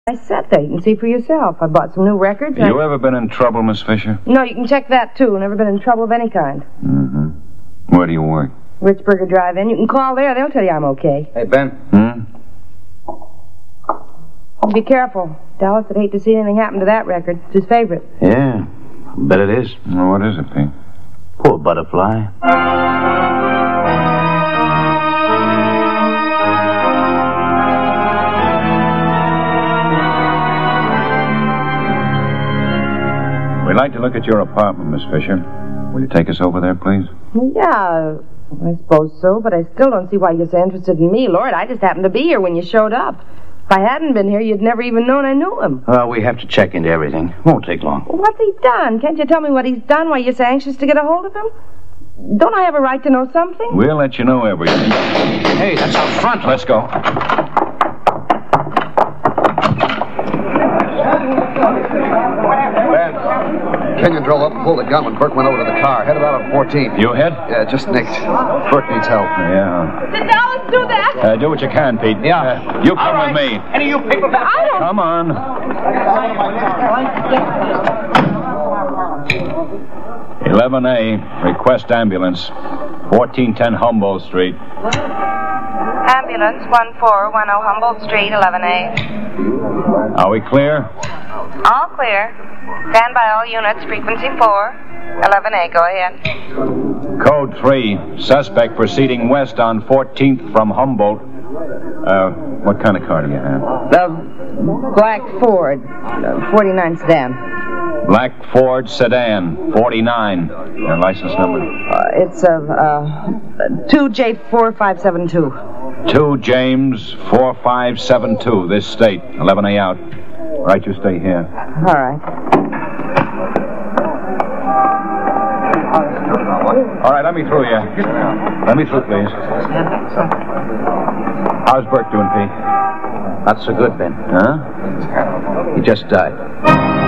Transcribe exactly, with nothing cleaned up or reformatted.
I set there. You can see for yourself. I bought some new records. Have you I... ever been in trouble, Miss Fisher? No, you can check that, too. Never been in trouble of any kind. Mm-hmm. Where do you work? Richburger Drive-In. You can call there. They'll tell you I'm okay. Hey, Ben. Hmm? Be careful. Dallas would hate to see anything happen to that record. It's his favorite. Yeah, bet it is. Well, what is it, Pete? Poor butterfly. We'd like to look at your apartment, Miss Fisher. Will you take us over there, please? Yeah, I suppose so, but I still don't see why you're so interested in me, Lord. I just happened to be here when you showed up. If I hadn't been here, you'd never even known I knew him. Well, we have to check into everything. Won't take long. Well, what's he done? Can't you tell me what he's done, why you're so anxious to get a hold of him? Don't I have a right to know something? We'll let you know everything. Hey, that's out front. Let's go. Kenyon drove up and pulled a gun when Burke went over to the car. Headed out on fourteen. You hit? Yeah, just nicked. Burke needs help. Yeah. Did Dallas do that? Uh, do what you can, Pete. Yeah. Uh, you come with me. Any of you people... I don't... Come on. eleven A, request ambulance. fourteen ten Humboldt Street. Ambulance one four one zero Humboldt Street, eleven A. Are we clear? All clear. Stand by all units, frequency four. eleven A, go ahead. Code three, suspect proceeding west on fourteenth from Humboldt. Uh, what kind of car do you have? The black Ford, uh, forty-nine sedan. Black Ford sedan, forty-nine. Your license number? Uh, it's a uh, two J four five seven two. two James four five seven two, this state. eleven A out. Right, you stay here. All right. All right, let me through here. Let me through, please. How's Burke doing, Pete? Not so good, Ben. Huh? He just died.